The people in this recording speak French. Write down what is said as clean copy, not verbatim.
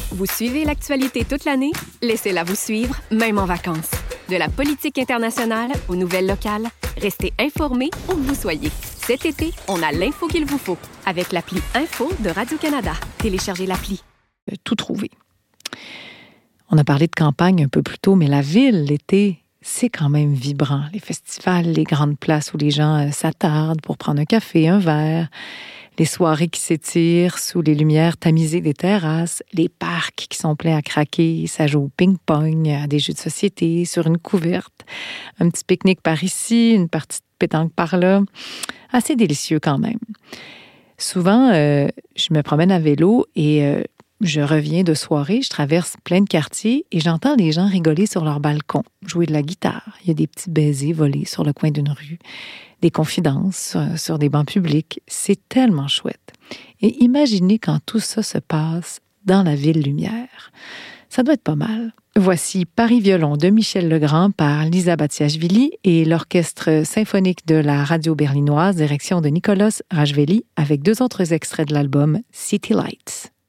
Vous suivez l'actualité toute l'année? Laissez-la vous suivre, même en vacances. De la politique internationale aux nouvelles locales, restez informés où que vous soyez. Cet été, on a l'info qu'il vous faut avec l'appli Info de Radio-Canada. Téléchargez l'appli. Tout trouvé. On a parlé de campagne un peu plus tôt, mais la ville, l'été, c'est quand même vibrant. Les festivals, les grandes places où les gens s'attardent pour prendre un café, un verre, les soirées qui s'étirent sous les lumières tamisées des terrasses, les parcs qui sont pleins à craquer, ça joue au ping-pong, à des jeux de société, sur une couverte, un petit pique-nique par ici, une partie de pétanque par là. Assez délicieux quand même. Souvent, je me promène à vélo et je reviens de soirée, je traverse plein de quartiers et j'entends les gens rigoler sur leur balcon, jouer de la guitare. Il y a des petits baisers volés sur le coin d'une rue, des confidences sur des bancs publics. C'est tellement chouette. Et imaginez quand tout ça se passe dans la ville lumière. Ça doit être pas mal. Voici Paris Violon de Michel Legrand par Lisa Batiashvili et l'orchestre symphonique de la radio berlinoise, direction de Nicolas Rajveli, avec 2 autres extraits de l'album City Lights.